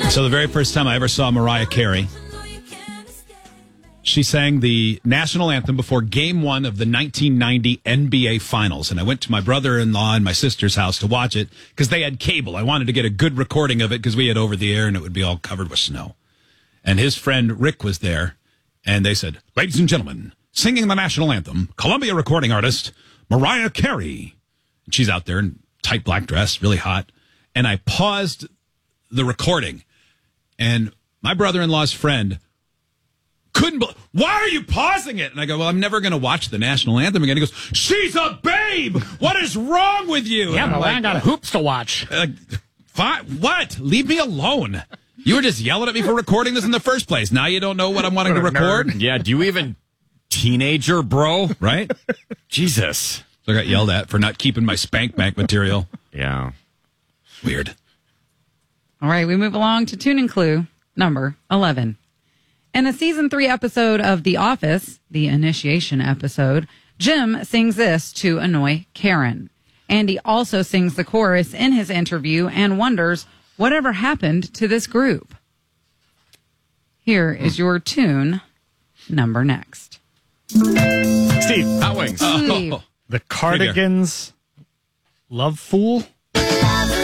So the very first time I ever saw Mariah Carey, she sang the national anthem before Game 1 of the 1990 NBA Finals. And I went to my brother-in-law and my sister's house to watch it because they had cable. I wanted to get a good recording of it because we had over the air and it would be all covered with snow. And his friend Rick was there, and they said, "Ladies and gentlemen, singing the national anthem, Columbia recording artist, Mariah Carey." And she's out there in tight black dress, really hot. And I paused the recording, and my brother-in-law's friend why are you pausing it? And I go, well, I'm never going to watch the national anthem again. He goes, "She's a babe. What is wrong with you?" Yeah, but I got hoops to watch. Fine. What? Leave me alone. You were just yelling at me for recording this in the first place. Now you don't know what I'm wanting to record? Yeah, do you even teenager, bro? Right? Jesus. So I got yelled at for not keeping my Spank Bank material. Yeah. Weird. All right, we move along to Tune and Clue number 11. In a season 3 episode of The Office, the initiation episode, Jim sings this to annoy Karen. Andy also sings the chorus in his interview and wonders whatever happened to this group. Here is your tune number next. Steve, Hot Wings. Steve. The Cardigans, Love Fool.